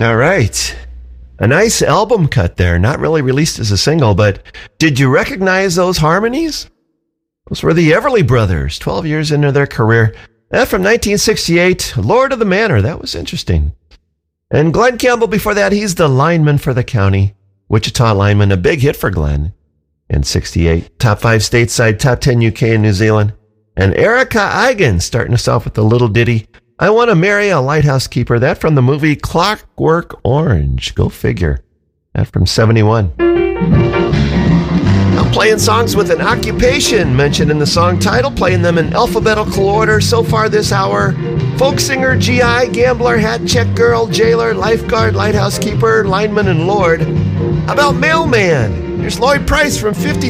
All right. A nice album cut there, not really released as a single, but did you recognize those harmonies? Those were the Everly Brothers, 12 years into their career. That from 1968, Lord of the Manor. That was interesting. And Glenn Campbell before that, he's the lineman for the county. Wichita lineman, a big hit for Glenn in 68. Top 5 stateside, top 10 UK and New Zealand. And Erica Eigen starting us off with the little ditty, I Want to Marry a Lighthouse Keeper. That from the movie Clockwork Orange. Go figure. That from 71. Now playing songs with an occupation mentioned in the song title, playing them in alphabetical order so far this hour. Folk singer, GI, gambler, hat check girl, jailer, lifeguard, lighthouse keeper, lineman, and lord. How about mailman? Here's Lloyd Price from 52.